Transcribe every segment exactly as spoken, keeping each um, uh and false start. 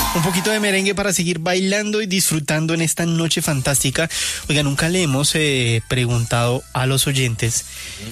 Un poquito de merengue para seguir bailando y disfrutando en esta noche fantástica. Oiga, nunca le hemos eh, preguntado a los oyentes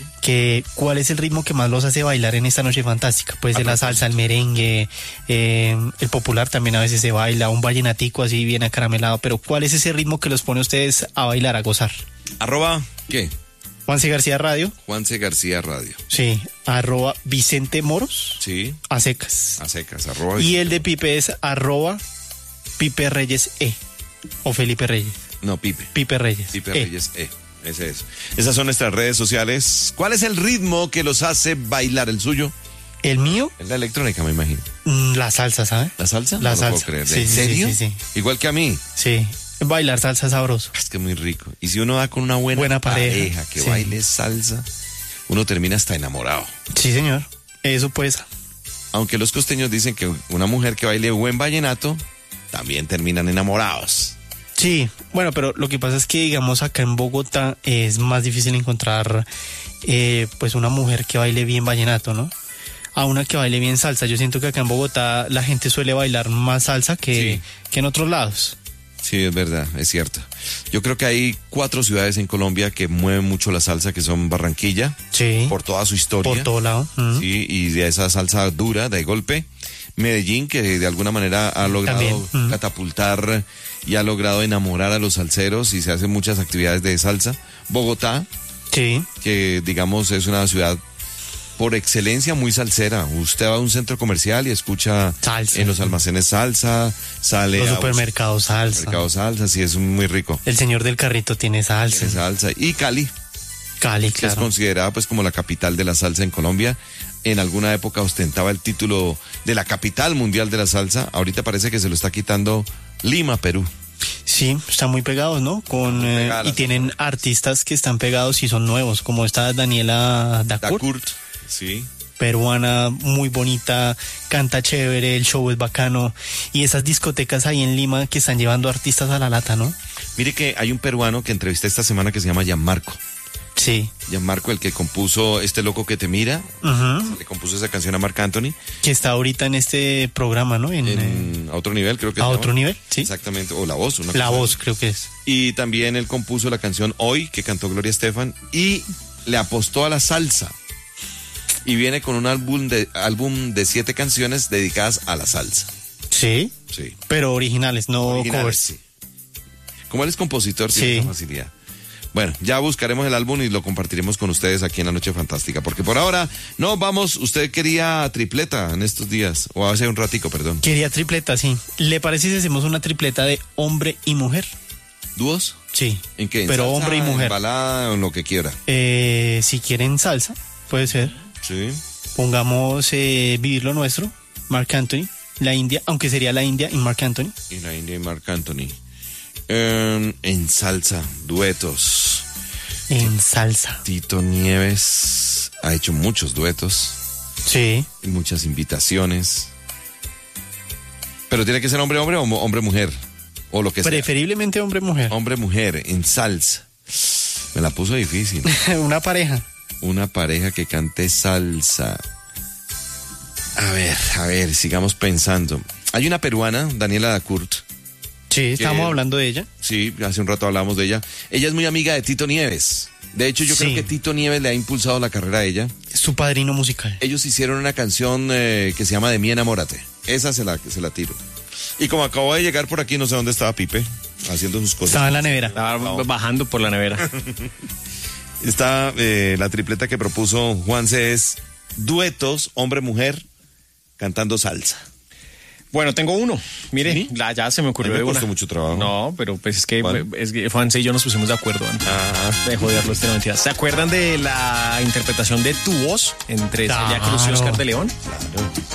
que cuál es el ritmo que más los hace bailar en esta noche fantástica. Puede ser la salsa, el merengue, eh, el popular también a veces se baila, un vallenatico así bien acaramelado. Pero ¿cuál es ese ritmo que los pone a ustedes a bailar, a gozar? Arroba, ¿qué? Juanse García Radio. Juanse García Radio. Sí, arroba Vicente Moros. Sí. A secas. A secas, arroba. Y el de Pipe es arroba Pipe Reyes E. O Felipe Reyes. No, Pipe. Pipe Reyes. Pipe E. Reyes E. Ese es. Esas son nuestras redes sociales. ¿Cuál es el ritmo que los hace bailar? ¿El suyo? ¿El mío? Es la electrónica, me imagino. La salsa, ¿sabe? ¿La salsa? La no salsa. Lo puedo creer. Sí, ¿En sí, serio? sí, sí, sí. Igual que a mí. Sí. Bailar salsa sabroso. Es que es muy rico. Y si uno da con una buena, Buena pareja, pareja que sí. baile salsa, uno termina hasta enamorado. Sí, señor. Eso pues. Aunque los costeños dicen que una mujer que baile buen vallenato, también terminan enamorados. Sí, bueno, pero lo que pasa es que, digamos, acá en Bogotá es más difícil encontrar, eh, pues, una mujer que baile bien vallenato, ¿no? A una que baile bien salsa. Yo siento que acá en Bogotá la gente suele bailar más salsa que, Sí. que en otros lados. Sí, es verdad, es cierto. Yo creo que hay cuatro ciudades en Colombia que mueven mucho la salsa, que son Barranquilla, Sí. por toda su historia. Por todo lado. Mm. Sí, y de esa salsa dura, de golpe. Medellín, que de alguna manera ha logrado También, mm. catapultar y ha logrado enamorar a los salseros y se hacen muchas actividades de salsa. Bogotá, Sí. que digamos es una ciudad por excelencia muy salsera. Usted va a un centro comercial y escucha Salsa. en los almacenes salsa, sale Los a supermercados salsa. mercado salsa, sí, es muy rico. El señor del carrito tiene salsa. Tiene salsa. Y Cali, Cali, que es claro. considerada pues como la capital de la salsa en Colombia. En alguna época ostentaba el título de la capital mundial de la salsa. Ahorita parece que se lo está quitando Lima, Perú. Sí, están muy pegados, ¿no? Con eh, pegadas y las tienen personas. artistas que están pegados y son nuevos, como esta Daniela Dacour, Dacourt, sí. peruana, muy bonita, canta chévere, el show es bacano. Y esas discotecas ahí en Lima que están llevando artistas a la lata, ¿no? Mire que hay un peruano que entrevisté esta semana que se llama Gianmarco. Sí. Gianmarco, el que compuso Este Loco que Te Mira. Ujú. Le compuso esa canción a Marc Anthony. Que está ahorita en este programa, ¿no? En, eh, En, a otro nivel, creo que a se otro llama. nivel, sí. Exactamente, o La Voz. Una La cosa voz, así. creo que es. Y también él compuso la canción Hoy, que cantó Gloria Estefan, y le apostó a la salsa. Y viene con un álbum de, álbum de siete canciones dedicadas a la salsa. Sí, Sí. pero originales, no Originales, covers. sí. Como él es compositor, Sí. tiene esa facilidad. Bueno, ya buscaremos el álbum y lo compartiremos con ustedes aquí en La Noche Fantástica, porque por ahora no vamos. Usted quería tripleta en estos días, o hace un ratico, perdón. Quería tripleta, sí. ¿Le parece si hacemos una tripleta de hombre y mujer? ¿Dúos? Sí. ¿En qué? ¿En Pero salsa, hombre y en mujer. balada o en lo que quiera? Eh, si quieren salsa, puede ser. Sí. Pongamos eh, Vivir lo Nuestro, Marc Anthony, La India, aunque sería La India y Marc Anthony. Y la India y Marc Anthony. Eh, en salsa, duetos. En salsa. Tito Nieves ha hecho muchos duetos Sí. y muchas invitaciones. Pero tiene que ser hombre-hombre o mo- hombre-mujer. O lo que sea. Preferiblemente hombre-mujer. Hombre-mujer en salsa. Me la puso difícil. Una pareja. Una pareja que cante salsa. A ver, a ver, sigamos pensando. Hay una peruana, Daniela Dacourt. Sí, estamos hablando de ella. Sí, hace un rato hablamos de ella. Ella es muy amiga de Tito Nieves. De hecho, yo Sí. creo que Tito Nieves le ha impulsado la carrera a ella. Es su padrino musical. Ellos hicieron una canción eh, que se llama De mí enamórate. Esa se la, se la tiro. Y como acabo de llegar por aquí, no sé dónde estaba Pipe, haciendo sus cosas. Estaba en la nevera. Estaba bajando por la nevera. Está eh, la tripleta que propuso Juanse es duetos, hombre-mujer, cantando salsa. Bueno, tengo uno. Mire, ¿Sí? la, ya se me ocurrió A mí me de costó una. mucho trabajo. No, pero pues es que, ¿Cuál? es que Juanse y yo nos pusimos de acuerdo antes Ah, de joderlo este no, mentira. ¿Se acuerdan de la interpretación de Tu Voz entre Claro. Celia Cruz y Oscar de León? claro.